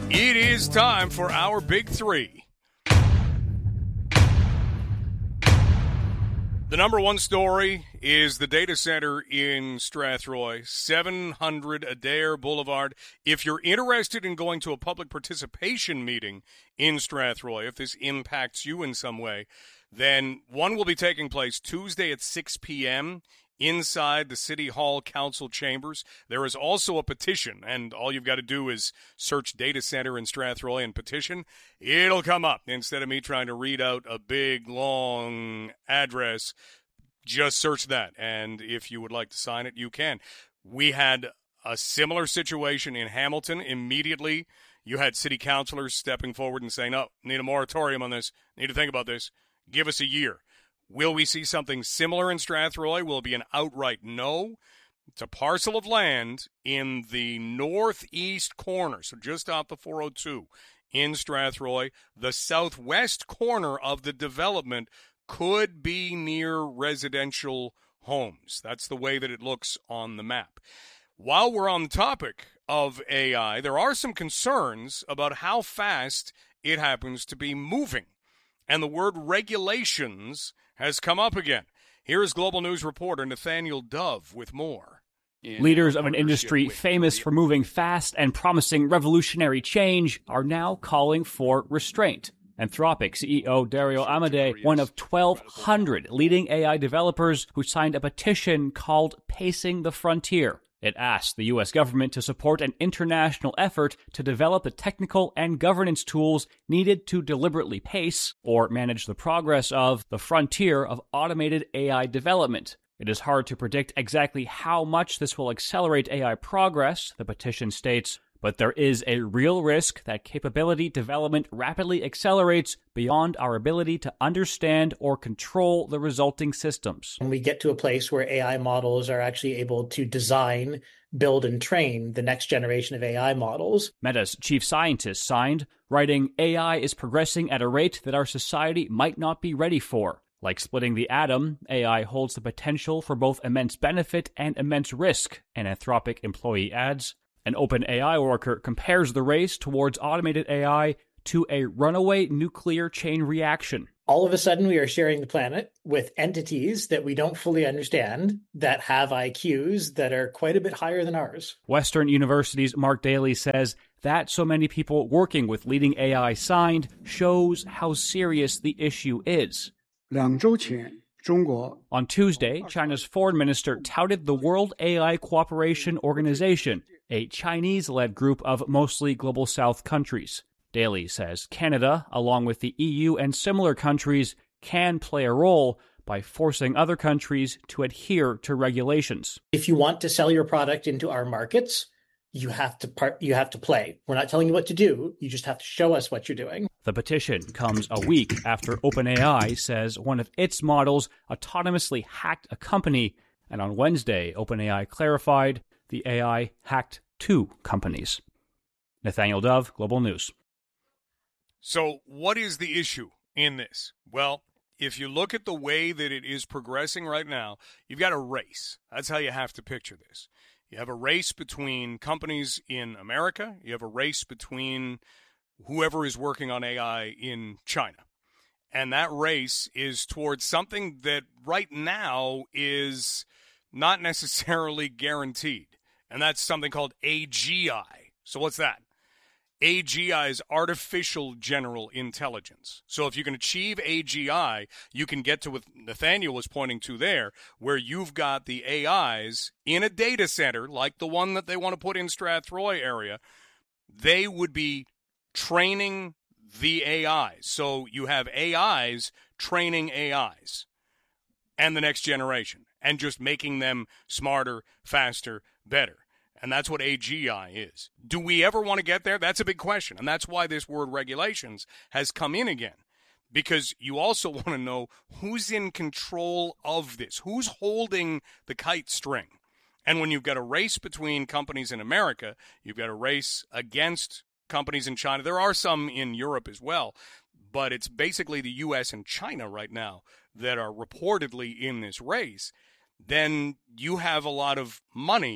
It is time for our Big Three. The number one story is the data center in Strathroy, 700 Adair Boulevard. If you're interested in going to a public participation meeting in Strathroy, if this impacts you in some way, then one will be taking place Tuesday at 6 p.m. inside the City Hall Council chambers. There is also a petition, and all you've got to do is search data center in Strathroy and petition. It'll come up. Instead of me trying to read out a big, long address, just search that. And if you would like to sign it, you can. We had a similar situation in Hamilton. Immediately, you had city councilors stepping forward and saying, "No, need a moratorium on this. Need to think about this. Give us a year." Will we see something similar in Strathroy? Will it be an outright no? It's a parcel of land in the northeast corner, so just off the 402 in Strathroy. The southwest corner of the development could be near residential homes. That's the way that it looks on the map. While we're on the topic of AI, there are some concerns about how fast it happens to be moving. And the word regulations has come up again. Here is Global News reporter Nathaniel Dove with more. Leaders of an industry famous for moving fast and promising revolutionary change are now calling for restraint. Anthropic CEO Dario Amodei, one of 1,200 leading AI developers who signed a petition called Pacing the Frontier. It asked the U.S. government to support an international effort to develop the technical and governance tools needed to deliberately pace or manage the progress of the frontier of automated AI development. It is hard to predict exactly how much this will accelerate AI progress, the petition states, but there is a real risk that capability development rapidly accelerates beyond our ability to understand or control the resulting systems. When we get to a place where AI models are actually able to design, build, and train the next generation of AI models. Meta's chief scientist signed, writing, "AI is progressing at a rate that our society might not be ready for. Like splitting the atom, AI holds the potential for both immense benefit and immense risk," an Anthropic employee adds. An OpenAI worker compares the race towards automated AI to a runaway nuclear chain reaction. All of a sudden, we are sharing the planet with entities that we don't fully understand, that have IQs that are quite a bit higher than ours. Western University's Mark Daly says that so many people working with leading AI signed shows how serious the issue is. On Tuesday, China's foreign minister touted the World AI Cooperation Organization, a Chinese-led group of mostly Global South countries. Daly says Canada, along with the EU and similar countries, can play a role by forcing other countries to adhere to regulations. If you want to sell your product into our markets, you have to play. We're not telling you what to do. You just have to show us what you're doing. The petition comes a week after OpenAI says one of its models autonomously hacked a company, and on Wednesday, OpenAI clarified the AI hacked 2 companies. Nathaniel Dove, Global News. So what is the issue in this? Well, if you look at the way that it is progressing right now, you've got a race. That's how you have to picture this. You have a race between companies in America. You have a race between whoever is working on AI in China. And that race is towards something that right now is not necessarily guaranteed. And that's something called AGI. So what's that? AGI is artificial general intelligence. So if you can achieve AGI, you can get to what Nathaniel was pointing to there, where you've got the AIs in a data center, like the one that they want to put in Strathroy area. They would be training the AIs. So you have AIs training AIs and the next generation, and just making them smarter, faster, better. And that's what AGI is. Do we ever want to get there? That's a big question. And that's why this word regulations has come in again. Because you also want to know who's in control of this. Who's holding the kite string? And when you've got a race between companies in America, you've got a race against companies in China. There are some in Europe as well. But it's basically the U.S. and China right now that are reportedly in this race. Then you have a lot of money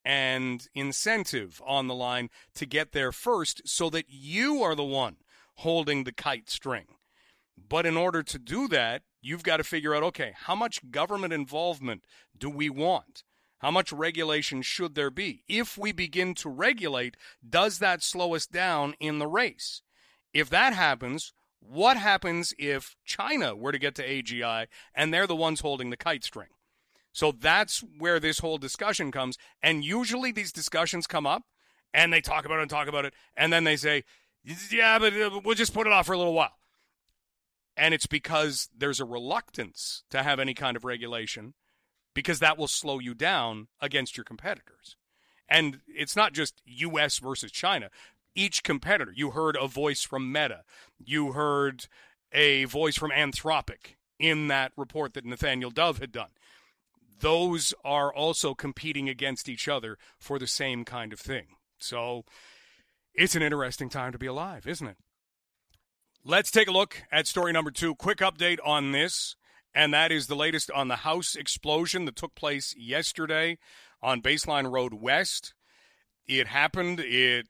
and incentive on the line to get there first so that you are the one holding the kite string. But in order to do that, you've got to figure out, okay, how much government involvement do we want? How much regulation should there be? If we begin to regulate, does that slow us down in the race? If that happens, what happens if China were to get to AGI and they're the ones holding the kite string? So that's where this whole discussion comes. And usually these discussions come up and they talk about it. And then they say, yeah, but we'll just put it off for a little while. And it's because there's a reluctance to have any kind of regulation because that will slow you down against your competitors. And it's not just U.S. versus China. Each competitor, you heard a voice from Meta. You heard a voice from Anthropic in that report that Nathaniel Dove had done. Those are also competing against each other for the same kind of thing. So it's an interesting time to be alive, isn't it? Let's take a look at story number 2. Quick update on this, and that is the latest on the house explosion that took place yesterday on Baseline Road West. It happened.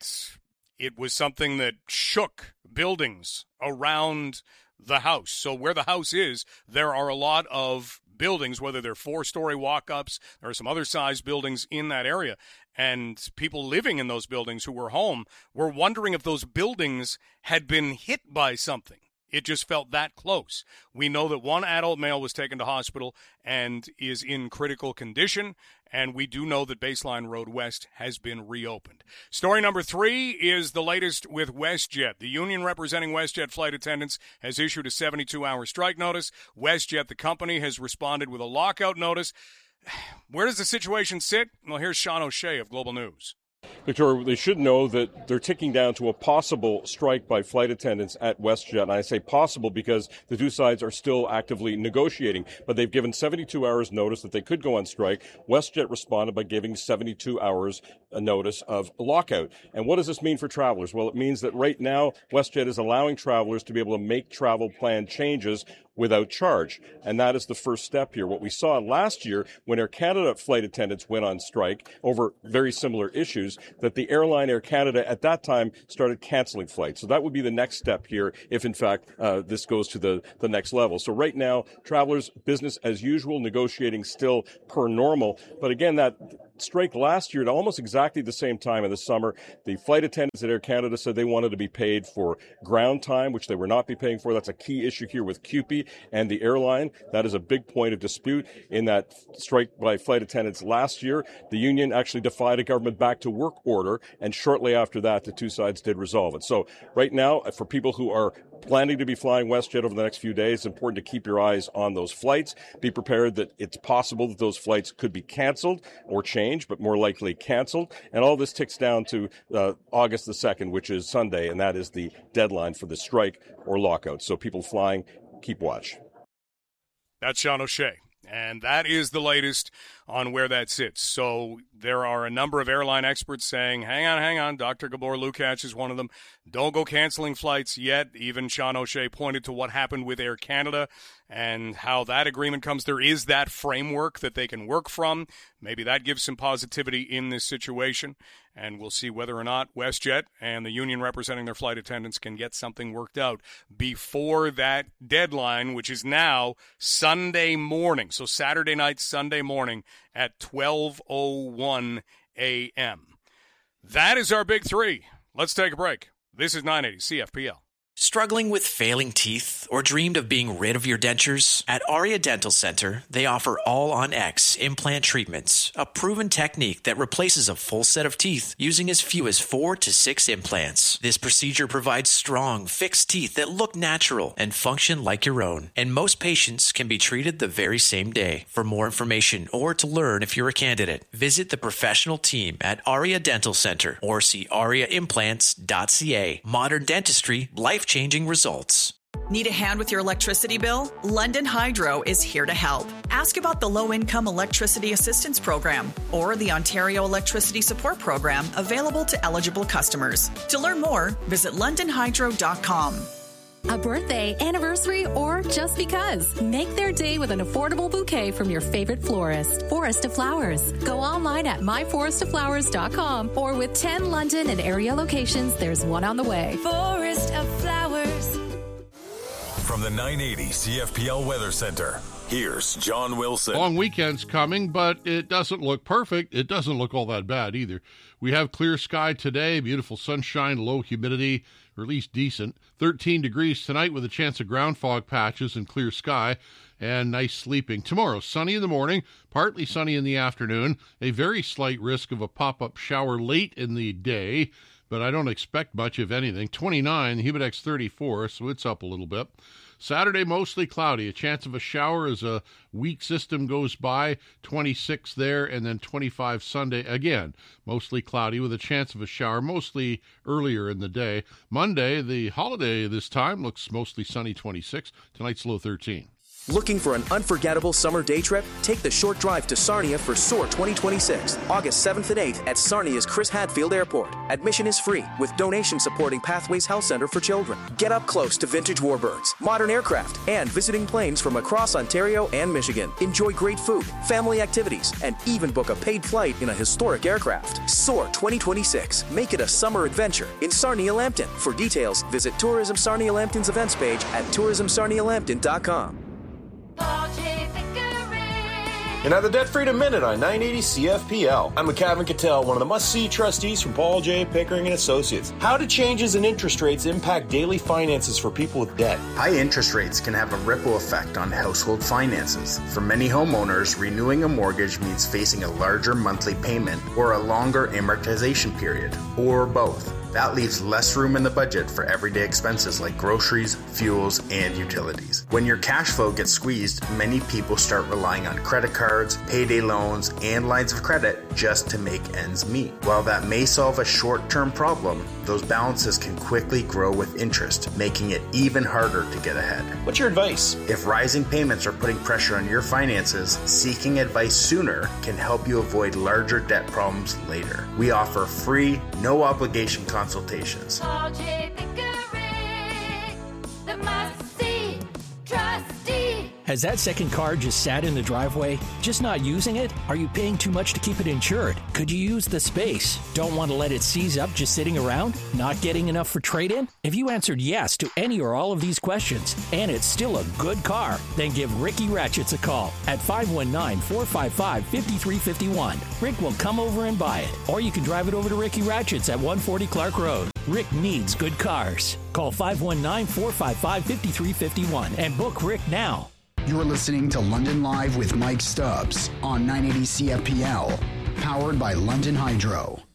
It was something that shook buildings around the house. So where the house is, there are a lot of buildings, whether they're 4-story walk-ups, there are some other size buildings in that area. And people living in those buildings who were home were wondering if those buildings had been hit by something. It just felt that close. We know that one adult male was taken to hospital and is in critical condition, and we do know that Baseline Road West has been reopened. Story number 3 is the latest with WestJet. The union representing WestJet flight attendants has issued a 72-hour strike notice. WestJet, the company, has responded with a lockout notice. Where does the situation sit? Well, here's Sean O'Shea of Global News. Victoria, they should know that they're ticking down to a possible strike by flight attendants at WestJet. And I say possible because the two sides are still actively negotiating. But they've given 72 hours notice that they could go on strike. WestJet responded by giving 72 hours a notice of a lockout. And what does this mean for travelers? Well, it means that right now WestJet is allowing travelers to be able to make travel plan changes without charge. And that is the first step here. What we saw last year when Air Canada flight attendants went on strike over very similar issues, that the airline Air Canada at that time started canceling flights. So that would be the next step here if, in fact, this goes to the next level. So right now, travelers, business as usual, negotiating still per normal. But again, that strike last year at almost exactly the same time in the summer, the flight attendants at Air Canada said they wanted to be paid for ground time, which they were not be paying for. That's a key issue here with CUPE and the airline. That is a big point of dispute in that strike by flight attendants last year. The union actually defied a government back to work order, and shortly after that, the two sides did resolve it. So right now, for people who are planning to be flying WestJet over the next few days, it's important to keep your eyes on those flights. Be prepared that it's possible that those flights could be canceled or changed, but more likely canceled. And all this ticks down to August the 2nd, which is Sunday, and that is the deadline for the strike or lockout. So people flying, keep watch. That's Sean O'Shea. And that is the latest on where that sits. So there are a number of airline experts saying, hang on. Dr. Gabor Lukács is one of them. Don't go canceling flights yet. Even Sean O'Shea pointed to what happened with Air Canada and how that agreement comes. There is that framework that they can work from. Maybe that gives some positivity in this situation. And we'll see whether or not WestJet and the union representing their flight attendants can get something worked out before that deadline, which is now Sunday morning. So Saturday night, Sunday morning at 12:01 a.m. That is our big 3. Let's take a break. This is 980 CFPL. Struggling with failing teeth or dreamed of being rid of your dentures? At Aria Dental Center, they offer All-on-X implant treatments, a proven technique that replaces a full set of teeth using as few as 4 to 6 implants. This procedure provides strong, fixed teeth that look natural and function like your own. And most patients can be treated the very same day. For more information or to learn if you're a candidate, visit the professional team at Aria Dental Center or see ariaimplants.ca. Modern dentistry, life-changing results. Need a hand with your electricity bill? London Hydro is here to help. Ask about the Low-Income Electricity Assistance Program or the Ontario Electricity Support Program available to eligible customers. To learn more, visit londonhydro.com. a birthday, anniversary, or just because. Make their day with an affordable bouquet from your favorite florist. Forest of Flowers. Go online at myforestoflowers.com, or with 10 London and area locations, there's one on the way. Forest of Flowers. From the 980 CFPL Weather Center, here's John Wilson. Long weekend's coming, but it doesn't look perfect. It doesn't look all that bad either. We have clear sky today, beautiful sunshine, low humidity, or at least decent. 13 degrees tonight with a chance of ground fog patches and clear sky, and nice sleeping. Tomorrow, sunny in the morning, partly sunny in the afternoon, a very slight risk of a pop-up shower late in the day, but I don't expect much, if anything. 29, the Humidex 34, so it's up a little bit. Saturday, mostly cloudy. A chance of a shower as a weak system goes by. 26 there, and then 25 Sunday. Again, mostly cloudy with a chance of a shower, mostly earlier in the day. Monday, the holiday this time, looks mostly sunny, 26. Tonight's low 13. Looking for an unforgettable summer day trip? Take the short drive to Sarnia for SOAR 2026, August 7th and 8th at Sarnia's Chris Hadfield Airport. Admission is free, with donations supporting Pathways Health Center for Children. Get up close to vintage warbirds, modern aircraft, and visiting planes from across Ontario and Michigan. Enjoy great food, family activities, and even book a paid flight in a historic aircraft. SOAR 2026. Make it a summer adventure in Sarnia-Lambton. For details, visit Tourism Sarnia-Lambton's events page at tourismsarnialambton.com. And at the Debt Freedom Minute on 980 CFPL, I'm McCavin Cattell, one of the must-see trustees from Paul J. Pickering & Associates. How do changes in interest rates impact daily finances for people with debt? High interest rates can have a ripple effect on household finances. For many homeowners, renewing a mortgage means facing a larger monthly payment or a longer amortization period, or both. That leaves less room in the budget for everyday expenses like groceries, fuels, and utilities. When your cash flow gets squeezed, many people start relying on credit cards, payday loans, and lines of credit just to make ends meet. While that may solve a short-term problem, those balances can quickly grow with interest, making it even harder to get ahead. What's your advice? If rising payments are putting pressure on your finances, seeking advice sooner can help you avoid larger debt problems later. We offer free, no-obligation consultations. Paul J. Pickering, the must-see trustee. Has that second car just sat in the driveway? Just not using it? Are you paying too much to keep it insured? Could you use the space? Don't want to let it seize up just sitting around? Not getting enough for trade-in? If you answered yes to any or all of these questions, and it's still a good car, then give Ricky Ratchets a call at 519-455-5351. Rick will come over and buy it. Or you can drive it over to Ricky Ratchets at 140 Clark Road. Rick needs good cars. Call 519-455-5351 and book Rick now. You're listening to London Live with Mike Stubbs on 980 CFPL, powered by London Hydro.